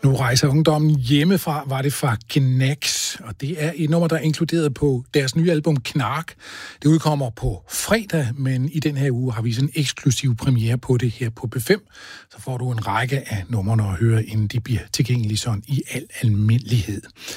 Nu rejser ungdommen hjemmefra, var det fra Gnags, og det er et nummer, der er inkluderet på deres nye album Knark. Det udkommer på fredag, men i den her uge har vi sådan en eksklusiv premiere på det her på B5. Så får du en række af numrene at høre, inden de bliver tilgængelige sådan i al almindelighed.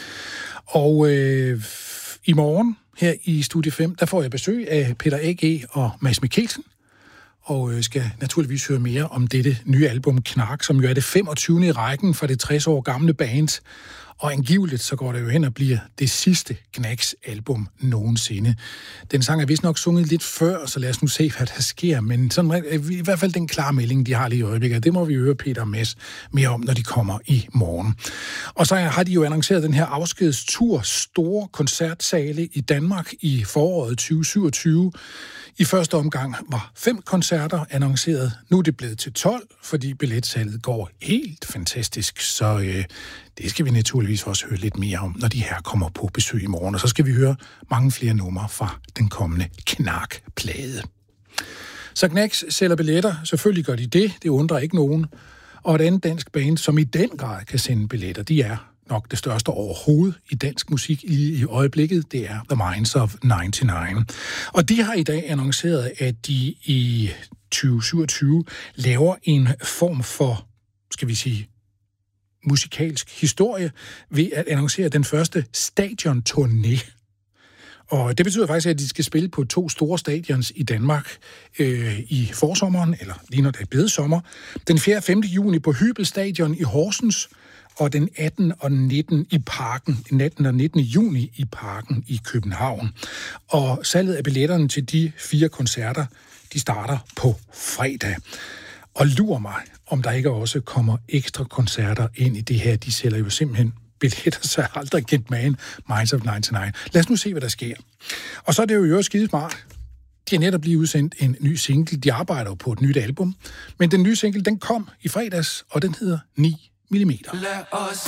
Og i morgen her i Studie 5, der får jeg besøg af Peter A.G. og Mads Mikkelsen, og skal naturligvis høre mere om dette nye album Knark, som jo er det 25. i rækken for det 60 år gamle band. Og angiveligt så går det jo hen og bliver det sidste Gnags-album nogensinde. Den sang er vist nok sunget lidt før, så lad os nu se, hvad der sker. Men sådan, i hvert fald den klare melding, de har lige i øjeblikket, det må vi høre Peter og Mads mere om, når de kommer i morgen. Og så har de jo annonceret den her afskedstur, store koncertsale i Danmark i foråret 2027. I første omgang var 5 koncerter annonceret. Nu er det blevet til 12, fordi billetsalget går helt fantastisk. Så det skal vi naturligvis også høre lidt mere om, når de her kommer på besøg i morgen. Og så skal vi høre mange flere numre fra den kommende Knark-plade. Så Gnags sælger billetter. Selvfølgelig gør de det. Det undrer ikke nogen. Og et andet dansk band, som i den grad kan sende billetter, de er nok det største overhovedet i dansk musik i øjeblikket, det er The Minds of 99. Og de har i dag annonceret, at de i 2027 laver en form for, skal vi sige, musikalsk historie ved at annoncere den første stadionturné. Og det betyder faktisk, at de skal spille på 2 store stadions i Danmark i forsommeren, eller lige når det er blevet sommer. Den 4. og 5. juni på Hybel Stadion i Horsens, og den 18. og 19. i Parken, den 18. og 19. juni i Parken i København. Og salget af billetterne til de 4 koncerter, de starter på fredag. Og lurer mig, om der ikke også kommer ekstra koncerter ind i det her. De sælger jo simpelthen billetter, så jeg aldrig kendt magen. Minds of 99. Lad os nu se, hvad der sker. Og så er det jo skide smart. De har netop lige udsendt en ny single. De arbejder jo på et nyt album. Men den nye single, den kom i fredags, og den hedder 9 mm.